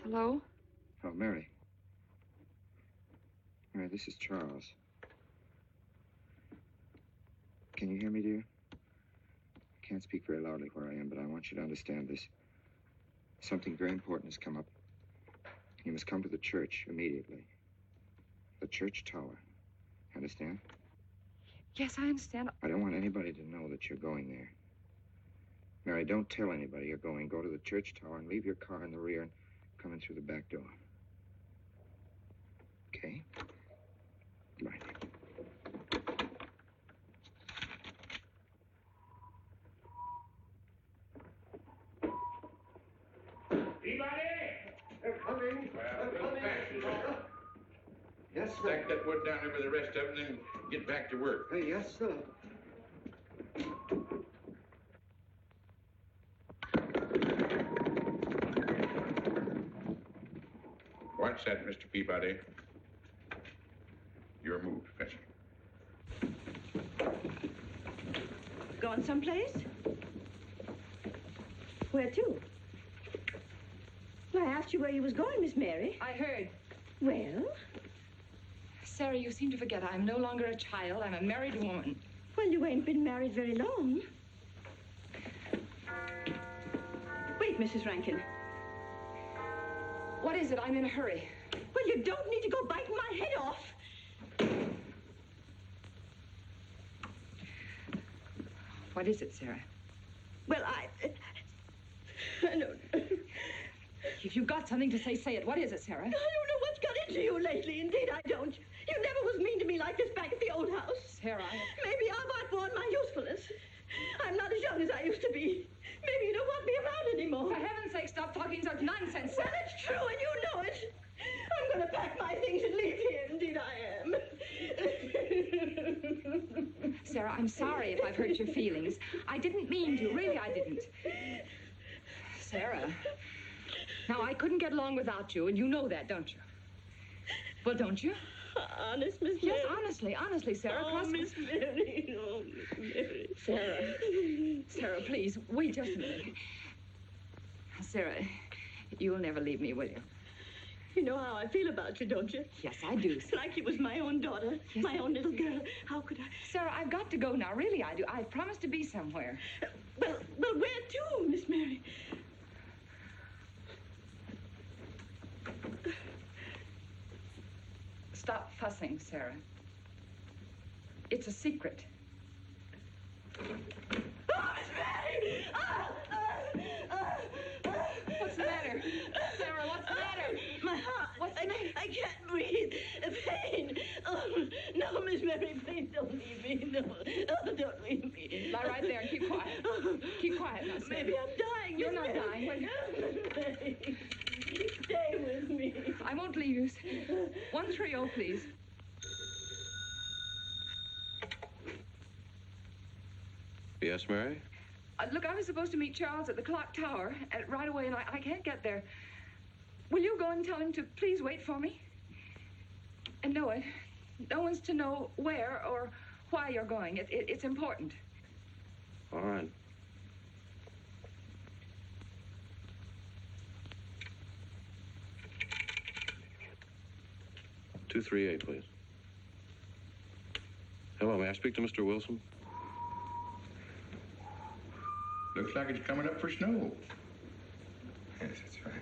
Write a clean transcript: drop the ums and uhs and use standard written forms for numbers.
Hello? Oh, Mary. Mary, this is Charles. Can you hear me, dear? I can't speak very loudly where I am, but I want you to understand this. Something very important has come up. You must come to the church immediately. The church tower. Understand? Yes, I understand. I don't want anybody to know that you're going there. Mary, don't tell anybody you're going. Go to the church tower and leave your car in the rear and come in through the back door. Okay? Right. Anybody? They're coming. Well, They're we'll coming. pass you, sir. Yes, sir. Stack that wood down there with the rest of it and then get back to work. Yes, sir. Watch that, Mr. Peabody. Your move, Fetcher. Going someplace? Where to? Well, I asked you where you was going, Miss Mary. I heard. Well? Sarah, you seem to forget I'm no longer a child. I'm a married woman. Well, you ain't been married very long. Wait, Mrs. Rankin. What is it? I'm in a hurry. Well, you don't need to go biting my head off. What is it, Sarah? Well, I don't... If you've got something to say, say it. What is it, Sarah? I don't know what's got into you lately. Indeed, I don't. You never was mean to me like this back at the old house. Sarah, Maybe I've outworn my usefulness. I'm not as young as I used to be. Maybe you don't want me around anymore. For heaven's sake, stop talking such nonsense, Well, Sarah. it's true, and you know it. I'm going to pack my things and leave here. Indeed, I am. Sarah, I'm sorry if I've hurt your feelings. I didn't mean to. Really, I didn't. Sarah. Now, I couldn't get along without you, and you know that, don't you? Well, don't you? Honest, Miss Yes, Mary. honestly, Sarah. Oh, Cross- Miss Mary. Oh, Miss Mary. Sarah, please, wait just a minute. Sarah, you'll never leave me, will you? You know how I feel about you, don't you? Yes, I do. It's like you was my own daughter, Yes, my own little girl. How could I? Sarah, I've got to go now. Really, I do. I promised to be somewhere. Well, where to, Miss Mary? Stop fussing, Sarah. It's a secret. Oh, Miss Mary! What's the matter? Sarah, what's the matter? My heart. What's the matter? I can't breathe. Pain. Oh, no, Miss Mary, please don't leave me. No, oh, don't leave me. Lie right there and keep quiet. Keep quiet now, Sarah. Maybe I'm dying. You're Miss not Mary. dying. Wait. Mary, stay with me. I won't leave you. 130, please. Yes, Mary? Look, I was supposed to meet Charles at the clock tower right away, and I can't get there. Will you go and tell him to please wait for me? And no one's to know where or why you're going. It's important. All right. "238, please. Hello, may I speak to Mr. Wilson? Looks like it's coming up for snow. Yes, that's right.